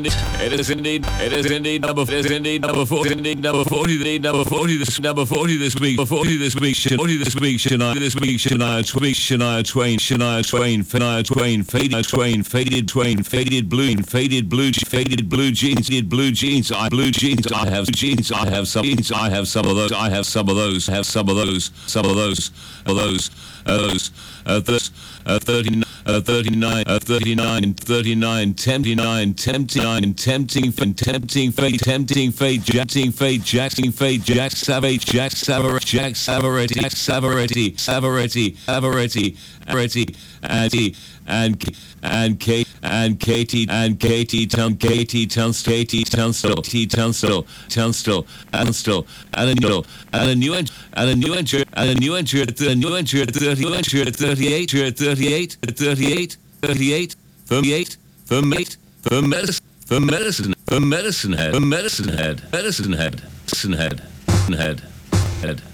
It is indeed. It is indeed number. It is indeed number 40. Indeed number 40. Indeed number 40. This number 40 this week. 40 this week. 40 this week. Shania this week. Shania Twain. Shania Twain. Shania Twain. Shania Twain. Faded Twain. Faded Twain. Faded blue. Faded blue. Faded blue jeans. Faded blue jeans. I blue jeans. I have jeans. I have some jeans. I have some of those. I have some of those. Have some of those. Some of those. Of those. Those. 39, 39, 39, 39, 79, tempting, tempting, tempting, fate, tempting, fate, jackting, fate, jackting, fate, jack, savage, jack, savaretti, jack, savaretti, savaretti, savaretti, savaretti, savaretti, and Kate, and Katie, and Katie Tunstall, and a new entry, and a new entry, and a new entry, and a new entry, 38, for medicine head.